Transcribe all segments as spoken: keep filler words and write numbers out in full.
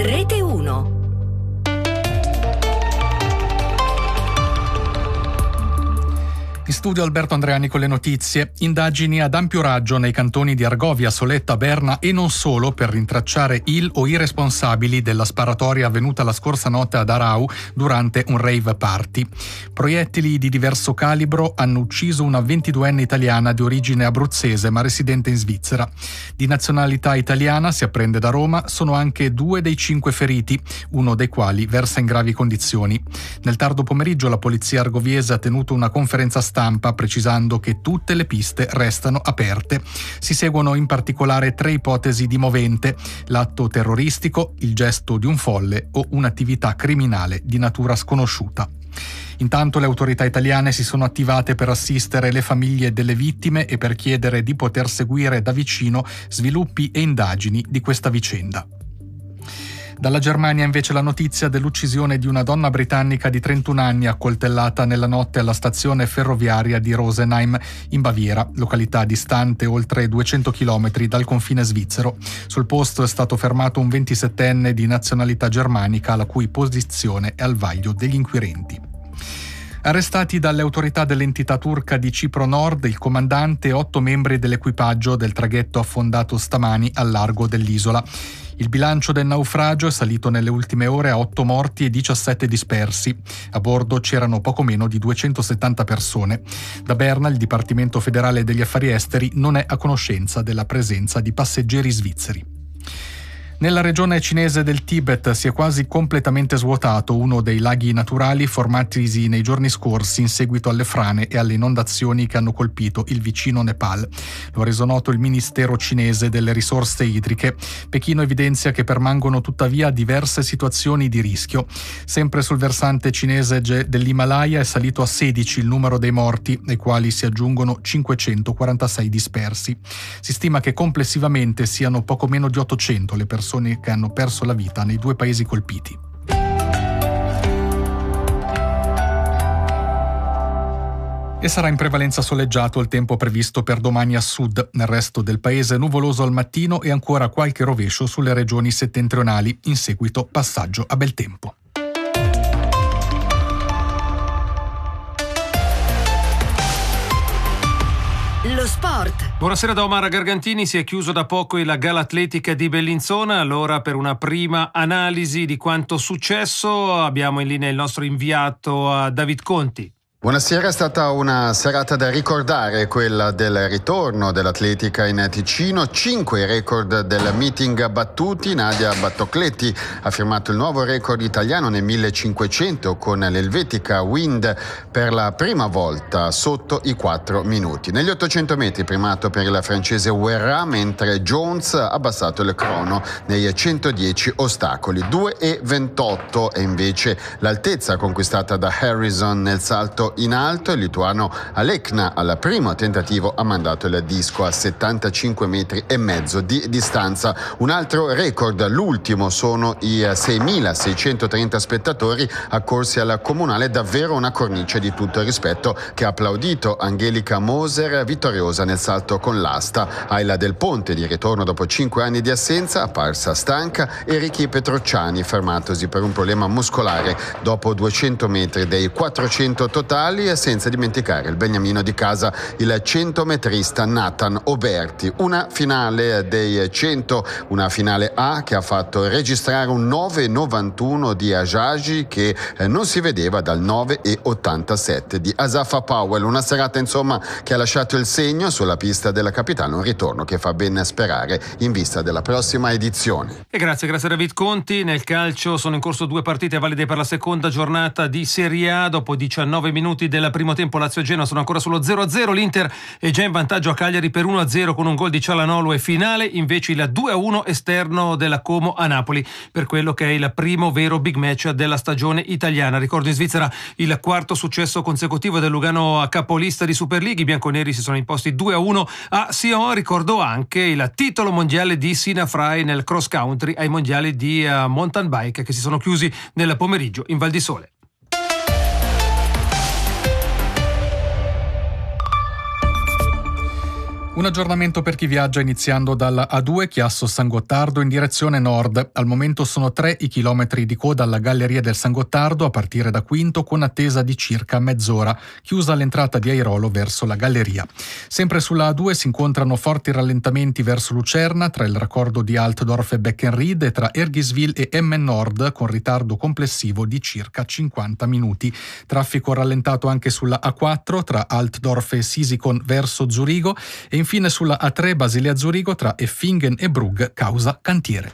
Rete uno. In studio Alberto Andreani con le notizie. Indagini ad ampio raggio nei cantoni di Argovia, Soletta, Berna e non solo per rintracciare il o i responsabili della sparatoria avvenuta la scorsa notte ad Arau durante un rave party. Proiettili di diverso calibro hanno ucciso una ventiduenne italiana di origine abruzzese ma residente in Svizzera. Di nazionalità italiana, si apprende da Roma, sono anche due dei cinque feriti, uno dei quali versa in gravi condizioni. Nel tardo pomeriggio la polizia argoviese ha tenuto una conferenza stampa precisando che tutte le piste restano aperte. Si seguono in particolare tre ipotesi di movente: l'atto terroristico, il gesto di un folle o un'attività criminale di natura sconosciuta. Intanto le autorità italiane si sono attivate per assistere le famiglie delle vittime e per chiedere di poter seguire da vicino sviluppi e indagini di questa vicenda. Dalla Germania invece la notizia dell'uccisione di una donna britannica di trentuno anni accoltellata nella notte alla stazione ferroviaria di Rosenheim in Baviera, località distante oltre duecento chilometri dal confine svizzero. Sul posto è stato fermato un ventisettenne di nazionalità germanica la cui posizione è al vaglio degli inquirenti. Arrestati dalle autorità dell'entità turca di Cipro Nord il comandante e otto membri dell'equipaggio del traghetto affondato stamani al largo dell'isola. Il bilancio del naufragio è salito nelle ultime ore a otto morti e diciassette dispersi. A bordo c'erano poco meno di duecentosettanta persone. Da Berna il Dipartimento federale degli affari esteri non è a conoscenza della presenza di passeggeri svizzeri. Nella regione cinese del Tibet si è quasi completamente svuotato uno dei laghi naturali formatisi nei giorni scorsi in seguito alle frane e alle inondazioni che hanno colpito il vicino Nepal. Lo ha reso noto il Ministero cinese delle risorse idriche. Pechino evidenzia che permangono tuttavia diverse situazioni di rischio. Sempre sul versante cinese dell'Himalaya è salito a sedici il numero dei morti, ai quali si aggiungono cinquecentoquarantasei dispersi. Si stima che complessivamente siano poco meno di ottocento le persone che hanno perso la vita nei due paesi colpiti. E sarà in prevalenza soleggiato il tempo previsto per domani a sud. Nel resto del paese nuvoloso al mattino e ancora qualche rovescio sulle regioni settentrionali. In seguito passaggio a bel tempo. Lo sport. Buonasera da Omar Gargantini. Si è chiuso da poco la gara atletica di Bellinzona. Allora, per una prima analisi di quanto successo, abbiamo in linea il nostro inviato David Conti. Buonasera, è stata una serata da ricordare, quella del ritorno dell'atletica in Ticino. Cinque record del meeting battuti. Nadia Battocletti ha firmato il nuovo record italiano nel millecinquecento con l'elvetica Wind per la prima volta sotto i quattro minuti. Negli ottocento metri primato per il francese Werra, mentre Jones ha abbassato il crono nei centodieci ostacoli. due e ventotto è invece l'altezza conquistata da Harrison nel salto in alto. Il lituano Alekna al primo tentativo ha mandato il disco a settantacinque metri e mezzo di distanza. Un altro record, l'ultimo, sono i seimilaseicentotrenta spettatori accorsi alla comunale, davvero una cornice di tutto il rispetto, che ha applaudito Angelica Moser vittoriosa nel salto con l'asta. Ayla Del Ponte, di ritorno dopo cinque anni di assenza, apparsa stanca, e Ricky Petrocciani, fermatosi per un problema muscolare dopo duecento metri dei quattrocento totali, senza dimenticare il beniamino di casa, il centometrista Nathan Oberti. Una finale dei cento, una finale A che ha fatto registrare un nove e novantuno di Ajagi che non si vedeva dal nove e ottantasette di Asafa Powell. Una serata insomma che ha lasciato il segno sulla pista della capitale, un ritorno che fa ben sperare in vista della prossima edizione. E grazie, grazie a David Conti. Nel calcio sono in corso due partite valide per la seconda giornata di Serie A. Dopo diciannove minuti del primo tempo Lazio e Genoa sono ancora solo zero a zero. L'Inter è già in vantaggio a Cagliari per uno a zero con un gol di Cialanoglu, e finale invece il due a uno esterno della Como a Napoli per quello che è il primo vero big match della stagione italiana. Ricordo in Svizzera il quarto successo consecutivo del Lugano a capolista di Super League. I bianconeri si sono imposti due a uno a Sion. Ricordo anche il titolo mondiale di Sina Fry nel cross country ai mondiali di mountain bike che si sono chiusi nel pomeriggio in Val di Sole. Un aggiornamento per chi viaggia iniziando dalla A due Chiasso San Gottardo in direzione nord. Al momento sono tre i chilometri di coda alla Galleria del San Gottardo a partire da Quinto, con attesa di circa mezz'ora, chiusa l'entrata di Airolo verso la galleria. Sempre sulla A due si incontrano forti rallentamenti verso Lucerna tra il raccordo di Altdorf e Beckenried e tra Ergiswil e Emmen Nord, con ritardo complessivo di circa cinquanta minuti. Traffico rallentato anche sulla A quattro tra Altdorf e Sisikon verso Zurigo e infine sulla A tre Basilea-Zurigo tra Effingen e Brugg causa cantiere.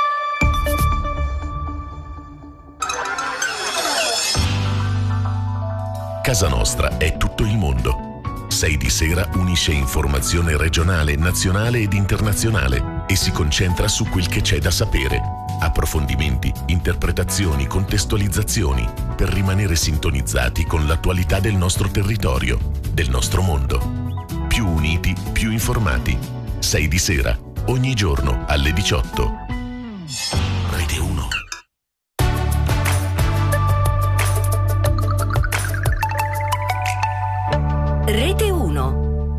Casa Nostra è tutto il mondo. sei di sera unisce informazione regionale, nazionale ed internazionale e si concentra su quel che c'è da sapere. Approfondimenti, interpretazioni, contestualizzazioni per rimanere sintonizzati con l'attualità del nostro territorio, del nostro mondo. Più uniti, più informati. sei di sera, ogni giorno alle diciotto. Rete uno. Rete uno.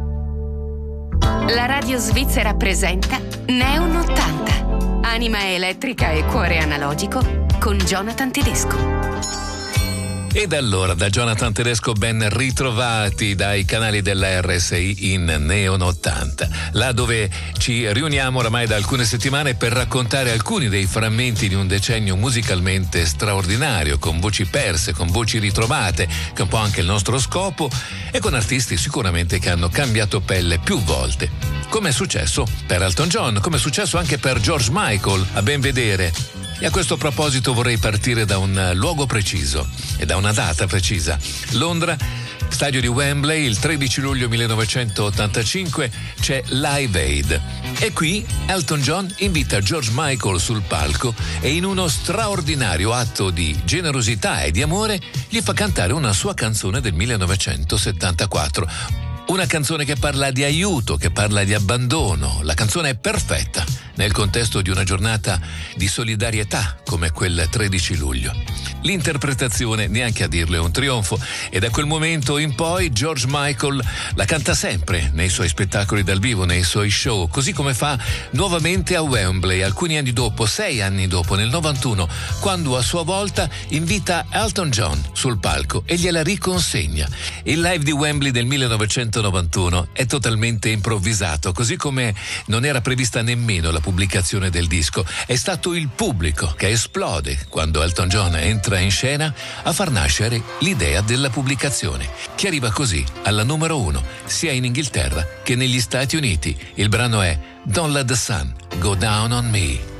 La radio svizzera presenta Neon ottanta. Anima elettrica e cuore analogico con Jonathan Tedesco. Ed allora da Jonathan Tedesco ben ritrovati dai canali della R S I in Neon ottanta, là dove ci riuniamo oramai da alcune settimane per raccontare alcuni dei frammenti di un decennio musicalmente straordinario, con voci perse, con voci ritrovate, che è un po' anche il nostro scopo, e con artisti sicuramente che hanno cambiato pelle più volte. Come è successo per Elton John, come è successo anche per George Michael, a ben vedere. E a questo proposito vorrei partire da un luogo preciso e da una data precisa. Londra, stadio di Wembley, il tredici luglio millenovecentottantacinque c'è Live Aid. E qui Elton John invita George Michael sul palco e in uno straordinario atto di generosità e di amore gli fa cantare una sua canzone del millenovecentosettantaquattro. Una canzone che parla di aiuto, che parla di abbandono. La canzone è perfetta nel contesto di una giornata di solidarietà come quel tredici luglio. L'interpretazione, neanche a dirlo, è un trionfo e da quel momento in poi George Michael la canta sempre nei suoi spettacoli dal vivo, nei suoi show, così come fa nuovamente a Wembley alcuni anni dopo, sei anni dopo, nel novantuno, quando a sua volta invita Elton John sul palco e gliela riconsegna. Il live di Wembley del millenovecentonovantuno è totalmente improvvisato, così come non era prevista nemmeno la pubblicazione del disco. È stato il pubblico che esplode quando Elton John entra in scena a far nascere l'idea della pubblicazione, che arriva così alla numero uno sia in Inghilterra che negli Stati Uniti. Il brano è Don't Let the Sun Go Down on Me.